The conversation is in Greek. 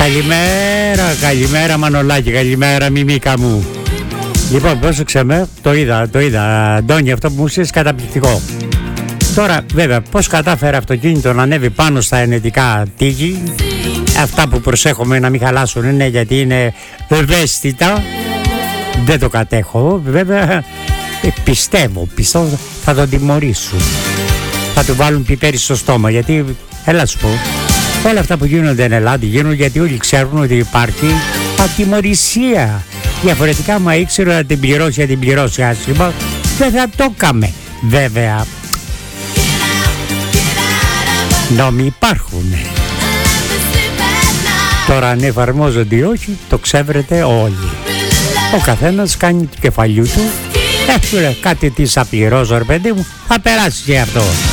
Καλημέρα Μανολάκη, καλημέρα Μιμίκα μου. Λοιπόν, πρόσεξε με, το είδα, Αντώνη, αυτό που μου είπες καταπληκτικό. Τώρα βέβαια πώς κατάφερε αυτοκίνητο να ανέβει πάνω στα ενετικά τείχη. Αυτά που προσέχουμε να μην χαλάσουν είναι γιατί είναι ευαίσθητα. Δεν το κατέχω βέβαια. Πιστεύω θα τον τιμωρήσουν. Θα του βάλουν πιπέρι στο στόμα. Γιατί, έλα σου πω, όλα αυτά που γίνονται εν Ελλάδα γίνονται γιατί όλοι ξέρουν ότι υπάρχει ατιμωρησία. Διαφορετικά, μα ήξερα να την πληρώσει άσχημα, δεν θα το έκαμε. Βέβαια, νόμοι υπάρχουν. Τώρα αν εφαρμόζονται ή όχι, το ξέρετε όλοι. Ο καθένας κάνει το κεφαλιού του. Κάτι τι θα πληρώσω, ρε παιδί μου, θα περάσει και αυτό.